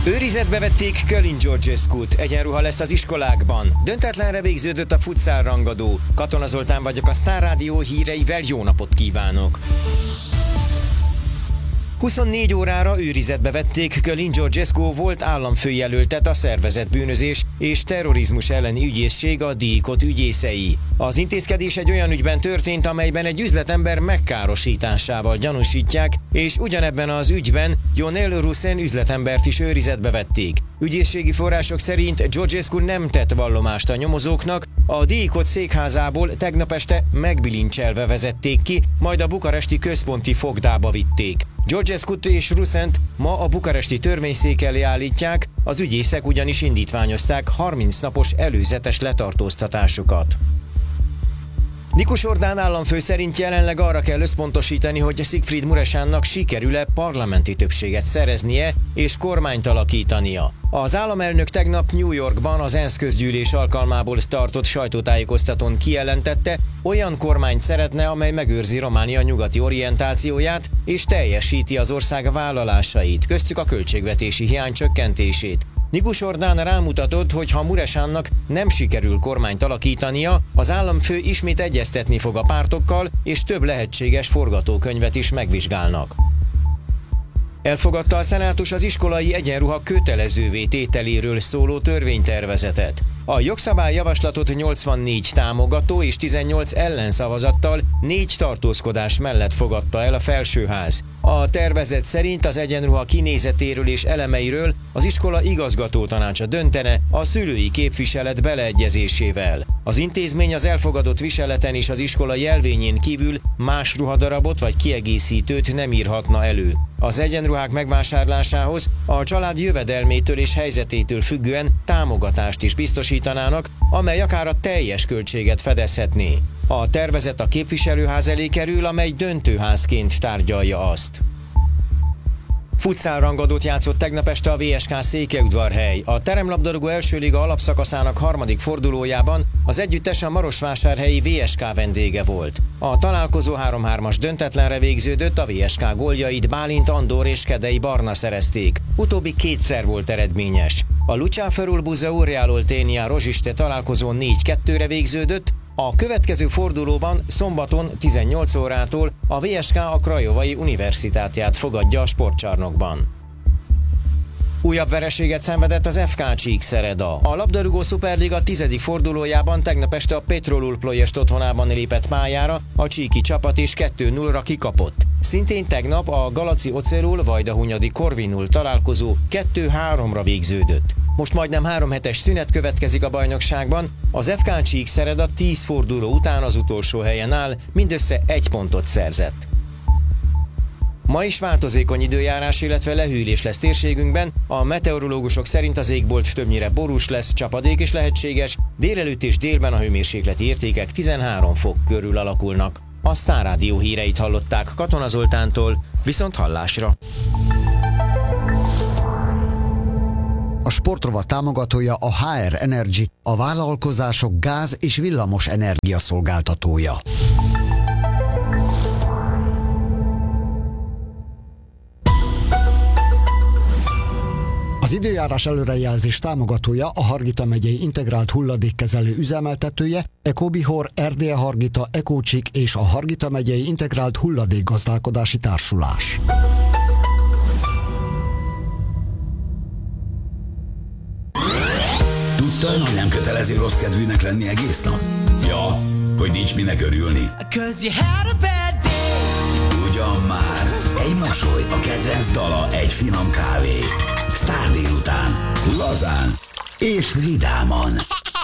Őrizetbe vették Călin Georgescut, egyenruha lesz az iskolákban. Döntetlenre végződött a futszál rangadó. Katona Zoltán vagyok, a Sztár Rádió híreivel jó napot kívánok! 24 órára őrizetbe vették Călin Georgescu volt államfőjelöltet a szervezett bűnözés és terrorizmus elleni ügyészség a DICOT ügyészei. Az intézkedés egy olyan ügyben történt, amelyben egy üzletember megkárosításával gyanúsítják, és ugyanebben az ügyben Ionel Rusen üzletembert is őrizetbe vették. Ügyészségi források szerint Georgescu nem tett vallomást a nyomozóknak, a DICOT székházából tegnap este megbilincselve vezették ki, majd a bukaresti központi fogdába vitték. Georgescut és Rusent ma a bukaresti törvényszék elé állítják, az ügyészek ugyanis indítványozták 30 napos előzetes letartóztatásukat. Nikus Orbán államfő szerint jelenleg arra kell összpontosítani, hogy Siegfried Muresannak sikerül-e parlamenti többséget szereznie és kormányt alakítania. Az államelnök tegnap New Yorkban az ENSZ közgyűlés alkalmából tartott sajtótájékoztatón kijelentette, olyan kormányt szeretne, amely megőrzi Románia nyugati orientációját és teljesíti az ország vállalásait, köztük a költségvetési hiány csökkentését. Nikus Orbán rámutatott, hogy ha Muresannak nem sikerül kormányt alakítania, az államfő ismét egyeztetni fog a pártokkal, és több lehetséges forgatókönyvet is megvizsgálnak. Elfogadta a szenátus az iskolai egyenruha kötelezővé tételéről szóló törvénytervezetet. A jogszabályjavaslatot 84 támogató és 18 ellenszavazattal 4 tartózkodás mellett fogadta el a felsőház. A tervezet szerint az egyenruha kinézetéről és elemeiről az iskola igazgatótanácsa döntene a szülői képviselet beleegyezésével. Az intézmény az elfogadott viseleten és az iskola jelvényén kívül más ruhadarabot vagy kiegészítőt nem írhatna elő. Az egyenruhák megvásárlásához a család jövedelmétől és helyzetétől függően támogatást is biztosítanának, amely akár a teljes költséget fedezhetné. A tervezet a képviselőház elé kerül, amely döntőházként tárgyalja azt. Futszálrangadót játszott tegnap este a VSK Székelyudvarhely. A teremlabdarúgó első liga alapszakaszának harmadik fordulójában az együttes a marosvásárhelyi VSK vendége volt. A találkozó 3-3-as döntetlenre végződött, a VSK góljait Bálint Andor és Kedei Barna szerezték. Utóbbi kétszer volt eredményes. A Luceafărul Buzău Real Oltenia Rozsiste találkozó 4-2-re végződött, a következő fordulóban szombaton 18 órától a VSK a Craiovai Universitátját fogadja a sportcsarnokban. Újabb vereséget szenvedett az FK Csíkszereda. A labdarúgó szuperliga 10. fordulójában tegnap este a Petrolul Ploiest otthonában lépett pályára, a csíki csapat és 2-0-ra kikapott. Szintén tegnap a Galaci Ocelul Vajdahunyadi Corvinul találkozó 2-3-ra végződött. Most majdnem 3 hetes szünet következik a bajnokságban, az FK Csíkszereda 10 forduló után az utolsó helyen áll, mindössze 1 pontot szerzett. Ma is változékony időjárás, illetve lehűlés lesz térségünkben, a meteorológusok szerint az égbolt többnyire borús lesz, csapadék is lehetséges, délelőtt és délben a hőmérsékleti értékek 13 fok körül alakulnak. A Sztár Rádió híreit hallották Katona Zoltántól, viszont hallásra! A sportrovat támogatója a HR Energy, a vállalkozások gáz- és villamos energia szolgáltatója. Az időjárás előrejelzés támogatója a Hargita megyei integrált hulladékkezelő üzemeltetője, Ecobihor, Erdélye Hargita, Ecócsik és a Hargita megyei integrált hulladékgazdálkodási társulás. Tudtad, hogy nem kötelező rossz kedvűnek lenni egész nap? Ja, hogy nincs minek örülni. Ugyan már, egy mosoly, a kedvenc dala, egy finom kávé. Sztár délután, lazán és vidáman.